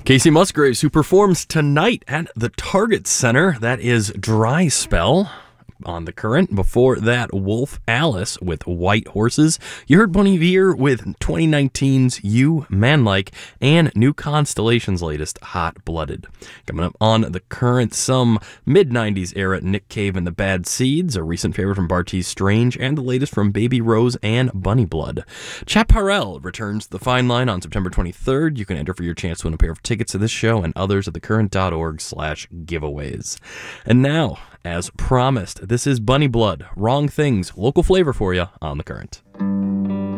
Casey Musgraves, who performs tonight at the Target Center. That is Dry Spell on the Current. Before that, Wolf Alice with White Horses. You heard Bon Iver with 2019's You Manlike, and New Constellation's latest, Hot Blooded. Coming up on the Current, some mid-90s era Nick Cave and the Bad Seeds, a recent favorite from Bartees Strange, and the latest from Baby Rose and Bunny Blood. Chaparral returns to the Fine Line on September 23rd. You can enter for your chance to win a pair of tickets to this show and others at thecurrent.org/giveaways. And now, as promised, this is Bunny Blood, Wrong Things, local flavor for you on The Current.